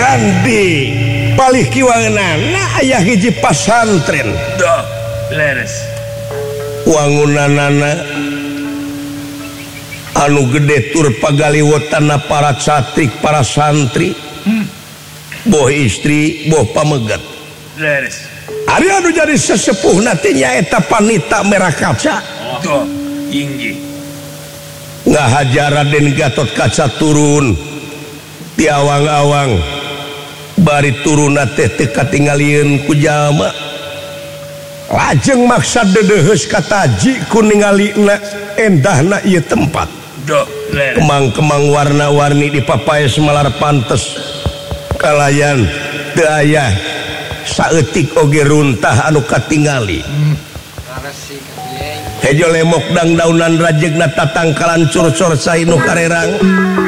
pisan di palih kiwanganana aya hiji pasantren leres wangunanana anu gede tur pagaliwotana para catrik para santri boh istri boh pamegat leres ari anu jadi sesepuh nanti nyaeta Panita Merah Kaca inggih ngahajar Raden Gatot Kaca turun di awang-awang bari turun teh teu katingalieun ku jalma lajeng maksa dedeheus kataji ku ningalina endahna ieu tempat kemang-kemang warna-warni dipapaes malar pantes kalayan teu aya saeutik oge runtah anu katingali hejo lemok dang daunan rajegna tatangkalan curcor sainu karerang